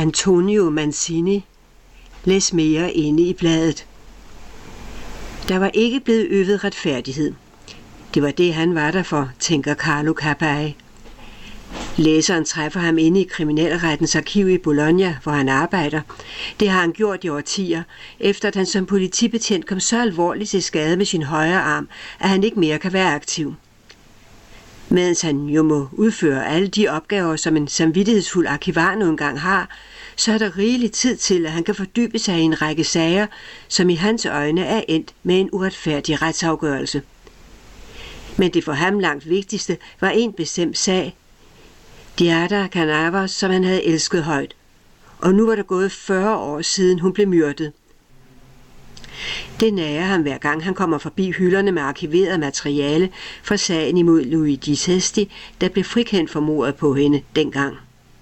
Antonio Mancini. Læs mere inde i bladet. Der var ikke blevet øvet retfærdighed. Det var det, han var der for, tænker Carlo Cappai. Læseren træffer ham inde i kriminalrettens arkiv i Bologna, hvor han arbejder. Det har han gjort i årtier, efter at han som politibetjent kom så alvorligt til skade med sin højre arm, at han ikke mere kan være aktiv. Mens han jo må udføre alle de opgaver, som en samvittighedsfuld arkivar nu engang har, så er der rigelig tid til, at han kan fordybe sig i en række sager, som i hans øjne er endt med en uretfærdig retsafgørelse. Men det for ham langt vigtigste var en bestemt sag, Diada Canavas, som han havde elsket højt. Og nu var der gået 40 år siden hun blev myrdet. Det nager ham hver gang han kommer forbi hylderne med arkiveret materiale fra sagen imod Luigi Sesti, der blev frikendt for mordet på hende dengang.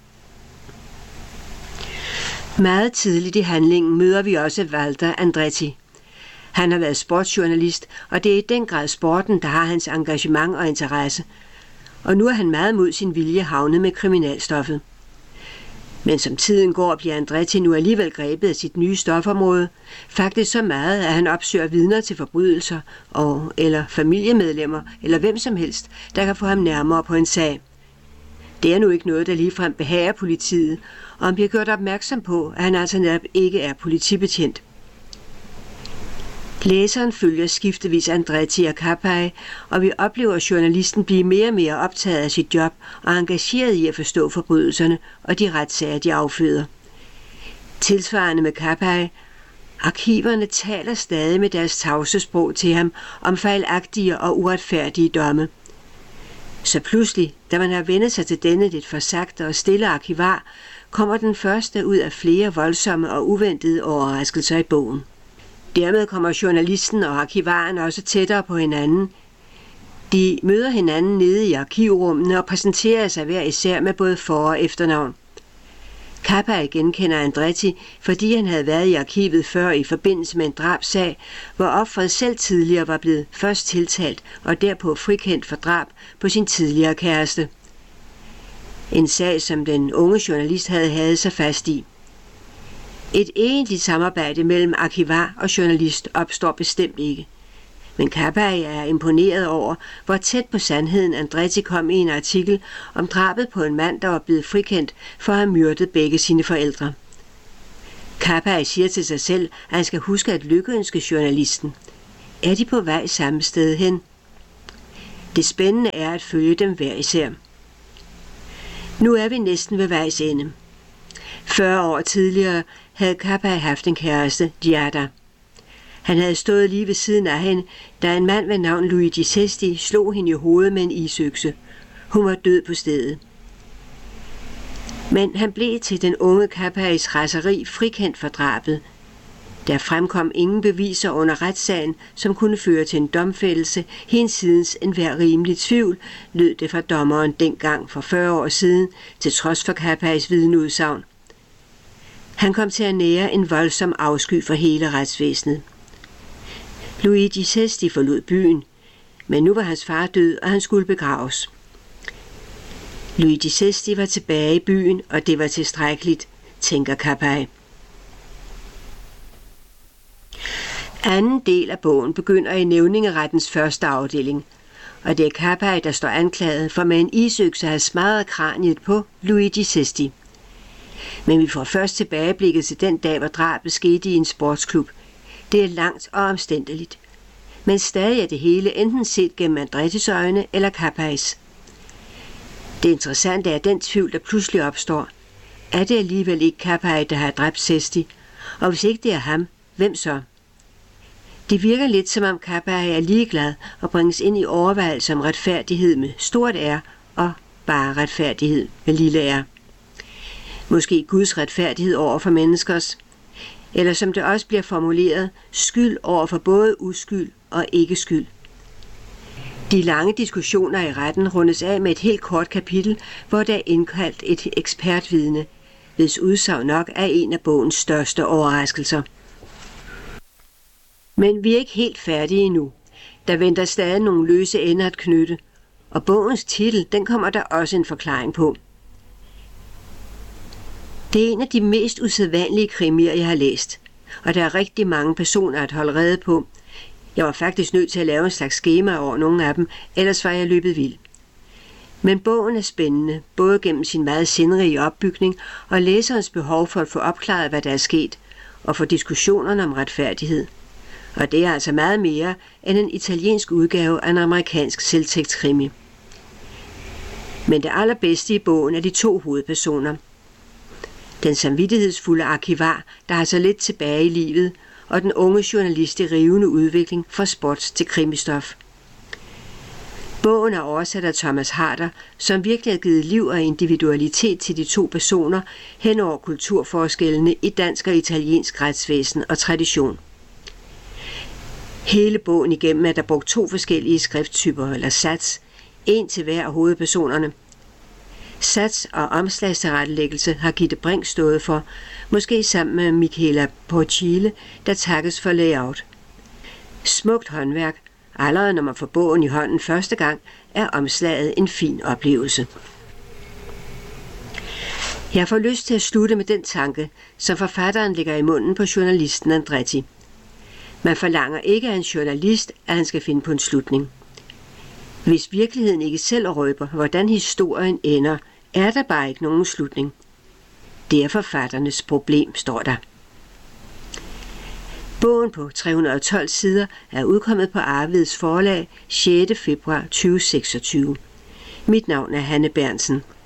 Meget tidligt i handlingen møder vi også Walter Andretti. Han har været sportsjournalist, og det er i den grad sporten, der har hans engagement og interesse. Og nu er han meget mod sin vilje havnet med kriminalstoffet. Men som tiden går, bliver Andretti nu alligevel grebet af sit nye stofområde. Faktisk så meget, at han opsøger vidner til forbrydelser eller familiemedlemmer eller hvem som helst, der kan få ham nærmere på en sag. Det er nu ikke noget, der ligefrem behager politiet, og han bliver gjort opmærksom på, at han altså netop ikke er politibetjent. Læseren følger skiftevis Andretti og Cappai, og vi oplever journalisten blive mere og mere optaget af sit job og engageret i at forstå forbrydelserne og de retssager, de afføder. Tilsvarende med Cappai, arkiverne taler stadig med deres tavse sprog til ham om fejlagtige og uretfærdige domme. Så pludselig, da man har vendt sig til denne lidt forsagte og stille arkivar, kommer den første ud af flere voldsomme og uventede overraskelser i bogen. Dermed kommer journalisten og arkivaren også tættere på hinanden. De møder hinanden nede i arkivrummene og præsenterer sig hver især med både for- og efternavn. Cappai genkender Andretti, fordi han havde været i arkivet før i forbindelse med en drabsag, hvor offeret selv tidligere var blevet først tiltalt og derpå frikendt for drab på sin tidligere kæreste. En sag, som den unge journalist havde sig fast i. Et egentligt samarbejde mellem arkivar og journalist opstår bestemt ikke. Men Cappai er imponeret over, hvor tæt på sandheden Andretti kom i en artikel om drabet på en mand, der var blevet frikendt for at have myrdet begge sine forældre. Cappai siger til sig selv, at han skal huske at lykkeønske journalisten. Er de på vej samme sted hen? Det spændende er at følge dem hver især. Nu er vi næsten ved vejs ende. 40 år tidligere havde Cappai haft en kæreste, Giada. Han havde stået lige ved siden af hende, da en mand ved navn Luigi Sesti slog hende i hovedet med en isøkse. Hun var død på stedet. Men han blev til den unge Cappais raseri frikendt for drabet. Der fremkom ingen beviser under retssagen, som kunne føre til en domfældelse, hinsidens enhver rimelig tvivl, lød det fra dommeren dengang for 40 år siden, til trods for Cappais vidneudsagn. Han kom til at nære en voldsom afsky for hele retsvæsenet. Luigi Sesti forlod byen, men nu var hans far død, og han skulle begraves. Luigi Sesti var tilbage i byen, og det var tilstrækkeligt, tænker Cappai. Anden del af bogen begynder i nævningerettens første afdeling, og det er Cappai, der står anklaget for med en isøkse at have smadret kraniet på Luigi Sesti. Men vi får først tilbageblikket til den dag, hvor drabet skete i en sportsklub. Det er langt og omstændeligt. Men stadig er det hele enten set gennem Andrettis øjne eller Cappais. Det interessante er den tvivl, der pludselig opstår. Er det alligevel ikke Cappai, der har dræbt Sesti? Og hvis ikke det er ham, hvem så? Det virker lidt som om Cappai er ligeglad og bringes ind i overvejelser om retfærdighed med stort R og bare retfærdighed med lille r. Måske Guds retfærdighed over for menneskers, eller som det også bliver formuleret, skyld over for både uskyld og ikke skyld. De lange diskussioner i retten rundes af med et helt kort kapitel, hvor der er indkaldt et ekspertvidne, hvis udsagn nok er en af bogens største overraskelser. Men vi er ikke helt færdige endnu. Der venter stadig nogle løse ender at knytte, og bogens titel, den kommer der også en forklaring på. Det er en af de mest usædvanlige krimier, jeg har læst, og der er rigtig mange personer at holde rede på. Jeg var faktisk nødt til at lave en slags skema over nogle af dem, ellers var jeg løbet vild. Men bogen er spændende, både gennem sin meget sindrige opbygning og læserens behov for at få opklaret, hvad der er sket, og for diskussionerne om retfærdighed. Og det er altså meget mere end en italiensk udgave af en amerikansk selvtægtskrimi. Men det allerbedste i bogen er de to hovedpersoner. Den samvittighedsfulde arkivar, der har så lidt tilbage i livet, og den unge journalist i rivende udvikling fra sports til krimistof. Bogen er oversat af Thomas Harder, som virkelig har givet liv og individualitet til de to personer hen over kulturforskellene i dansk og italiensk retsvæsen og tradition. Hele bogen igennem er der brugt 2 forskellige skrifttyper eller sats, en til hver af hovedpersonerne. Sats og omslagstilrettelæggelse har Gitte Brink stået for, måske sammen med Michaela Porcile, der takkes for layout. Smukt håndværk, allerede når man får bogen i hånden første gang, er omslaget en fin oplevelse. Jeg får lyst til at slutte med den tanke, som forfatteren lægger i munden på journalisten Andretti. Man forlanger ikke af en journalist, at han skal finde på en slutning. Hvis virkeligheden ikke selv røber, hvordan historien ender, er der bare ikke nogen slutning. Det er forfatternes problem, står der. Bogen på 312 sider er udkommet på Arvids forlag 6. februar 2026. Mit navn er Hanne Berntsen.